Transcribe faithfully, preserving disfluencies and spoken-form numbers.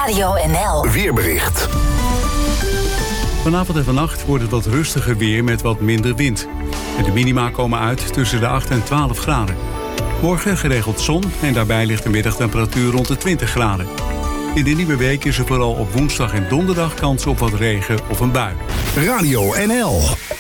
Radio N L Weerbericht. Vanavond en vannacht wordt het wat rustiger weer met wat minder wind. En de minima komen uit tussen de acht en twaalf graden. Morgen geregeld zon en daarbij ligt de middagtemperatuur rond de twintig graden. In de nieuwe week is er vooral op woensdag en donderdag kans op wat regen of een bui. Radio N L.